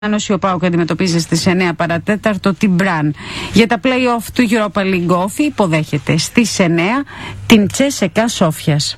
Ο ΠΑΟΚ αντιμετωπίζει στις 9 παρατέταρτο την Μπραν. Για τα play-off του Europa League Off υποδέχεται στις 9 την Τσέσεκα Σόφιας.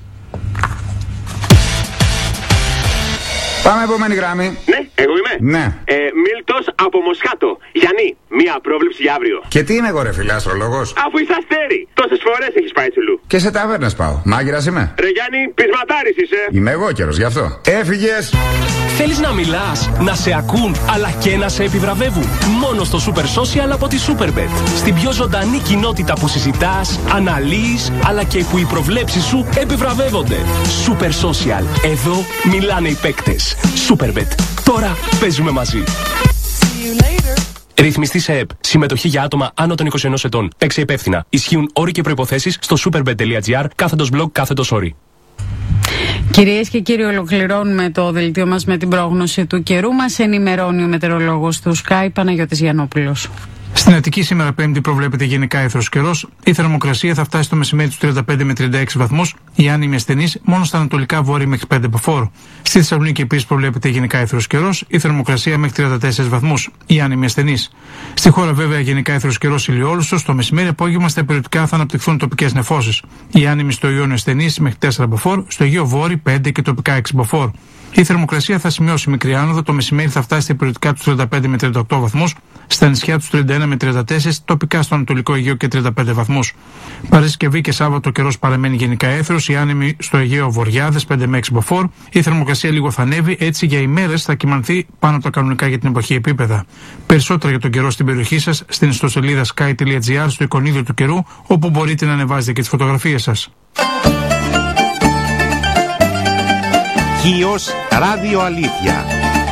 Πάμε επόμενη γράμμη. Ναι, εγώ είμαι. Ναι. Μίλτος από Μοσχάτο. Γιάννη, μία πρόβλεψη για αύριο. Και τι είμαι εγώ, ρε φίλε, αστρολόγος? Αφού είσαι αστέρι, τόσες φορές έχεις πάει τσουλού. Και σε ταβέρνες πάω. Μάγειρας είμαι. Ρε Γιάννη, πεισματάρης είσαι. Είμαι εγώ καιρος, γι' αυτό. Έφυγες. Θέλεις να μιλάς, να σε ακούν, αλλά και να σε επιβραβεύουν? Μόνο στο Super Social από τη Superbet. Στην πιο ζωντανή κοινότητα που συζητάς, αναλύεις, αλλά και που οι προβλέψεις σου επιβραβεύονται. Super Social. Εδώ μιλάνε οι παίκτες. Superbet. Τώρα παίζουμε μαζί. Ρυθμιστή σε ΕΠ. Συμμετοχή για άτομα άνω των 21 ετών. Παίξε υπεύθυνα. Ισχύουν όροι και προϋποθέσεις στο superbet.gr/blog/όροι. Κυρίες και κύριοι, ολοκληρώνουμε το δελτίο μας με την πρόγνωση του καιρού. Μας ενημερώνει ο μετεωρολόγος του Sky, Παναγιώτης Γιαννόπουλος. Στην Αττική σήμερα Πέμπτη προβλέπεται γενικά έθρος καιρός. Η θερμοκρασία θα φτάσει το μεσημέρι τους 35 με 36 βαθμούς. Οι άνεμοι ασθενείς μόνο στα ανατολικά βόρεια μέχρι 5 μποφόρ. Στη Θεσσαλονίκη επίσης προβλέπεται γενικά έθρος καιρός. Η θερμοκρασία μέχρι 34 βαθμούς. Οι άνεμοι ασθενείς. Στη χώρα βέβαια γενικά έθρος καιρός ηλιόλουστος. Το μεσημέρι απόγευμα στα περιοδικά θα αναπτυχθούν τοπικές νεφώσεις. Οι άνεμοι στο Ιόνιο ασθενείς μέχρι 4 μποφόρ. Στο Αιγαίο Βόρειο 5 και τοπικά 6 μποφόρ. Η θερμοκρασία θα σημειώσει μικρή άνοδο. Το μεσημέρι θα φτάσει στα περιοδικά τους 35 με 38 βαθμούς. Στα νησιά τους 31 με 34, τοπικά στο Ανατολικό Αιγαίο και 35 βαθμούς. Παρασκευή και Σάββατο καιρός παραμένει γενικά έθρος. Οι άνεμοι στο Αιγαίο Βοριάδες 5 με 6 μποφόρ. Η θερμοκρασία λίγο θα ανέβει, έτσι για ημέρες θα κυμανθεί πάνω από τα κανονικά για την εποχή επίπεδα. Περισσότερα για τον καιρό στην περιοχή σας στην ιστοσελίδα sky.gr στο εικονίδιο του καιρού, όπου μπορείτε να ανεβάζετε και τις φωτογραφίες σας. Χίος Ράδιο Αλήθεια.